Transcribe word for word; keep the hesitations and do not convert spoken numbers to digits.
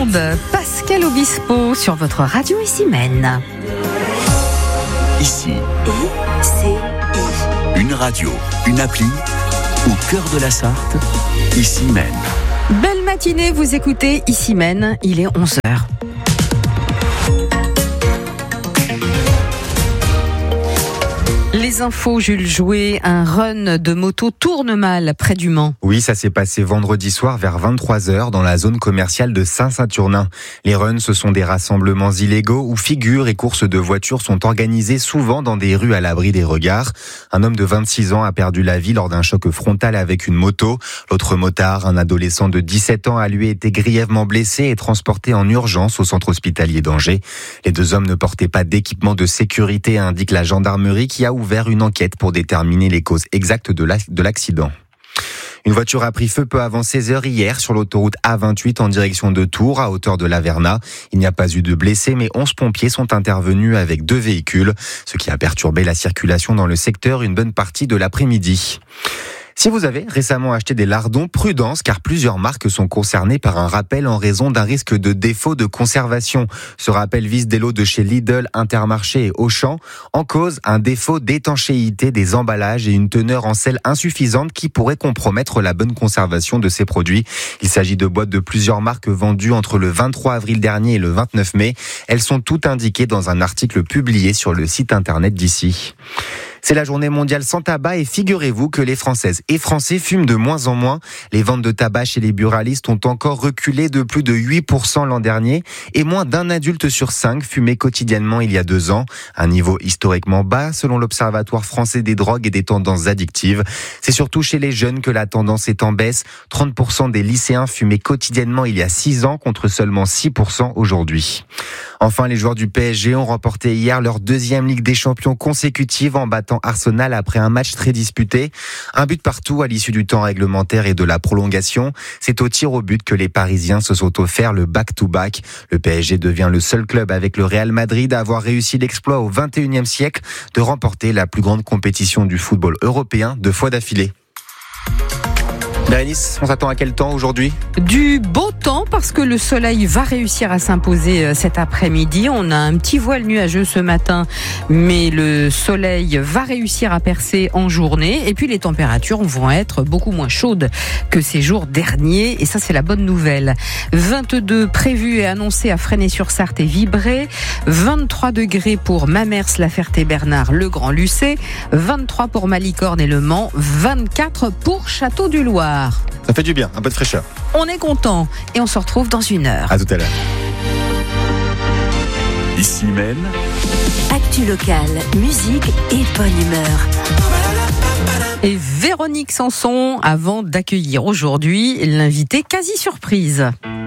monde, Pascal Obispo sur votre radio Ici Mène. Ici, I C I. une radio, une appli, au cœur de la Sarthe, Ici Mène. Belle matinée, vous écoutez Ici Mène, il est onze heures. Les infos, Jules Jouet, un run de moto tourne mal près du Mans. Oui, ça s'est passé vendredi soir vers vingt-trois heures dans la zone commerciale de Saint-Saturnin. Les runs, ce sont des rassemblements illégaux où figures et courses de voitures sont organisées souvent dans des rues à l'abri des regards. Un homme de vingt-six ans a perdu la vie lors d'un choc frontal avec une moto. L'autre motard, un adolescent de dix-sept ans, a lui été grièvement blessé et transporté en urgence au centre hospitalier d'Angers. Les deux hommes ne portaient pas d'équipement de sécurité, indique la gendarmerie qui a ouvert une enquête pour déterminer les causes exactes de l'accident. Une voiture a pris feu peu avant seize heures hier sur l'autoroute A vingt-huit en direction de Tours, à hauteur de Laverna. Il n'y a pas eu de blessés, mais onze pompiers sont intervenus avec deux véhicules, ce qui a perturbé la circulation dans le secteur une bonne partie de l'après-midi. Si vous avez récemment acheté des lardons, prudence, car plusieurs marques sont concernées par un rappel en raison d'un risque de défaut de conservation. Ce rappel vise des lots de chez Lidl, Intermarché et Auchan. En cause, un défaut d'étanchéité des emballages et une teneur en sel insuffisante qui pourrait compromettre la bonne conservation de ces produits. Il s'agit de boîtes de plusieurs marques vendues entre le vingt-trois avril dernier et le vingt-neuf mai. Elles sont toutes indiquées dans un article publié sur le site internet d'ici. C'est la journée mondiale sans tabac et figurez-vous que les Françaises et Français fument de moins en moins. Les ventes de tabac chez les buralistes ont encore reculé de plus de huit pour cent l'an dernier et moins d'un adulte sur cinq fumait quotidiennement il y a deux ans. Un niveau historiquement bas selon l'Observatoire français des drogues et des tendances addictives. C'est surtout chez les jeunes que la tendance est en baisse. trente pour cent des lycéens fumaient quotidiennement il y a six ans contre seulement six pour cent aujourd'hui. Enfin, les joueurs du P S G ont remporté hier leur deuxième Ligue des Champions consécutive en battant Arsenal après un match très disputé. Un but partout à l'issue du temps réglementaire et de la prolongation. C'est au tir au but que les Parisiens se sont offerts le back-to-back. Le P S G devient le seul club avec le Real Madrid à avoir réussi l'exploit au vingt et unième siècle de remporter la plus grande compétition du football européen deux fois d'affilée. Bérénice, on s'attend à quel temps aujourd'hui ? Du beau temps parce que le soleil va réussir à s'imposer cet après-midi. On a un petit voile nuageux ce matin, mais le soleil va réussir à percer en journée. Et puis les températures vont être beaucoup moins chaudes que ces jours derniers. Et ça, c'est la bonne nouvelle. vingt-deux prévus et annoncés à Fresnay-sur-Sarthe et Vibré. vingt-trois degrés pour Mamers, La Ferté-Bernard, Le Grand-Lucé. vingt-trois pour Malicorne et Le Mans. vingt-quatre pour Château-du-Loir. Ça fait du bien, un peu de fraîcheur. On est content et on se retrouve dans une heure. À tout à l'heure. Ici Mène. Actu locale, musique et bonne humeur. Et Véronique Sanson, avant d'accueillir aujourd'hui l'invité quasi surprise.